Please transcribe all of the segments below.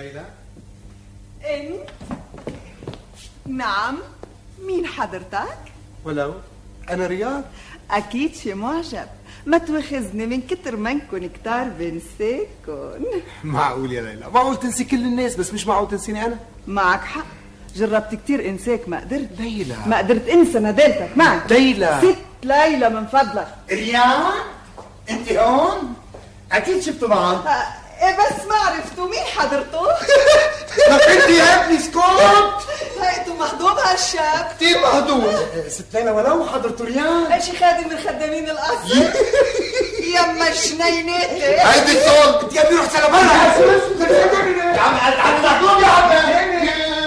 ليلى؟ انت؟ نعم، مين حضرتك؟ ولو أنا رياض. أكيد شي معجب، ما تواخذني من كتر منكن كتار بنساكن. معقول يا ليلى، معقول تنسي كل الناس بس مش معقول تنسيني أنا؟ معك حق، جربت كتير انساك ما قدرت. ليلى ما قدرت انسى ندالتك معك. ليلى ست ليلى من فضلك. ريان انت هون؟ اكيد شفتوا بعض. ايه بس ما عرفتوا مين حضرته؟ انت يا ابني اسكت. لقيته مهضوم هالشاب. كثير مهضوم. ست ليلى ولو حضرته ريان. شي خادم من خدامين القصر. يما الشنيناتي. هيدي الصوت. انت يا ابني رحت لبرا. يا عم مهضوم يا عم.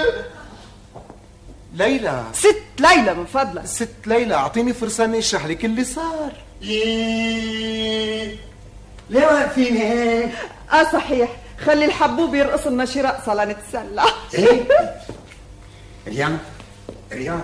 ليلى ست ليلى من فضلك. ست ليلى اعطيني فرصة اني اشرح لك اللي صار. ليه واقفين هيك؟ صحيح، خلي الحبوب يرقص لنا شي رقصه لنتسلى. ايه ريان ريان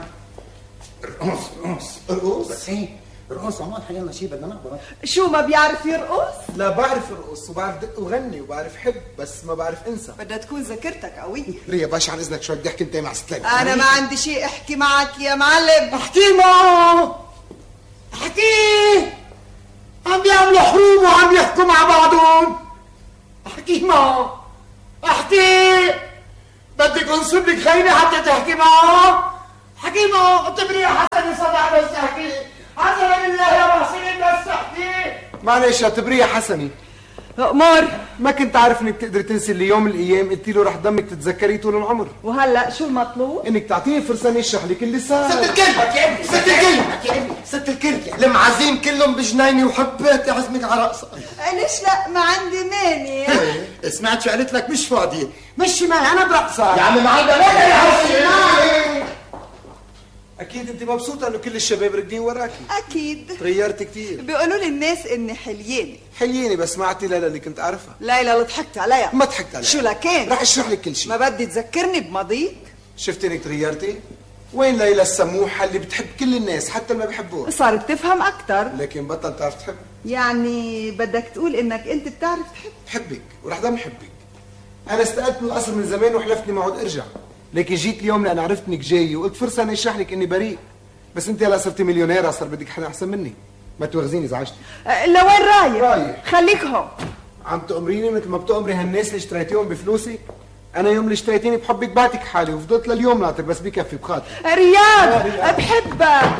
ارقص بس ايه ارقص عمال حيالنا شي بدنا نقبض. شو ما بيعرف يرقص؟ لا بعرف ارقص وبعرف دق وغني وبعرف حب بس ما بعرف انسى. بدها تكون ذاكرتك قوية. ريا باشا عن اذنك شوي بدي احكي انت مع ست ليلى. انا ما عندي شيء احكي معك يا معلم. احكي معه احكي. عم بيعملوا حروب وعم يحكوا مع بعضهم. احكي معه احكي. بدك انصب لك خيمه حتى تحكي معه. احكي معه. تبرير حسن صدع بس احكي. حسنا بالله يا محسن بس احكي. معلش يا تبرية حسني، أمور. ما كنت عارف انك تقدر تنسي اللي يوم من الايام قلت له رح ضمك تتذكريه طول العمر. وهلا شو المطلوب؟ انك تعطيني فرصه اني اشرح لك اللي صار. ست الكلمة يا ابني. ست الكلمة يا ابني. ست الكلمة. المعازيم كلهم بجنيني وحبيت اعزمك على رقصة. ليش لا ما عندي ماني. سمعت شو قالت لك؟ مش فاضية. مشي معي انا برقصة. يا عم معلم يا حسين. اكيد انت مبسوطه انه كل الشباب راكدين وراكي. اكيد. تغيرتي كثير. بيقولوا لي الناس اني حليانه. حليني بس ما عدتي ليلى اللي كنت اعرفها. ليلى اللي ضحكت عليها. ما ضحكت عليها. شو لكان؟ رح اشرح لك كل شيء. ما بدي تذكرني بماضيك. شفتي انك تغيرتي؟ وين ليلى السموحه اللي بتحب كل الناس حتى اللي ما بيحبوها؟ صارت تفهم اكثر. لكن بطل تعرف تحب. يعني بدك تقول انك انت بتعرف تحب. بحبك ورح ضل محبك. انا استقلت من القصر من زمان وحلفت اني ما عود ارجع، لكن جيت اليوم لان عرفت انك جاي وقلت فرصه اني اشرح لك اني بريء. بس انت هلا صرتي مليونيره، صار بدك حدا احسن مني. ما توغزيني زعجتي. لوين رايح؟ رايح. خليك هون. عم تأمريني مثل ما بتأمري هالناس اللي اشتريتيهم بفلوسك؟ انا يوم اللي اشتريتيني بحبك بعتك حالي وفضلت لليوم ناطر بس بكفي بخاطر. رياض بحبك.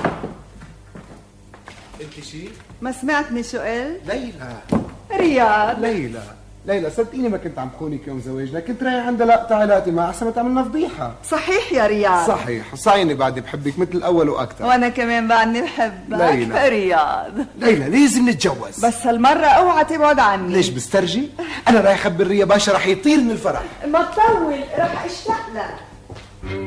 قلتي شيء؟ ما سمعتني شو قلت؟ ليلى رياض. ليلى صدقيني ما كنت عم بخونك يوم زواجنا، كنت رايح عندها لقطة علاقتي معها احسن ما تعملنا فضيحة. صحيح يا رياض. صحيح، صايني بعدي بحبك مثل الاول واكثر. وانا كمان بعدني بحبك ليلى. رياض. ليلى لازم نتجوز. بس هالمرة اوعى تبعد عني. ليش بسترجي؟ انا رايح اخبر ريا باشا رح يطير من الفرح. ما تطول رح اشتاق لك.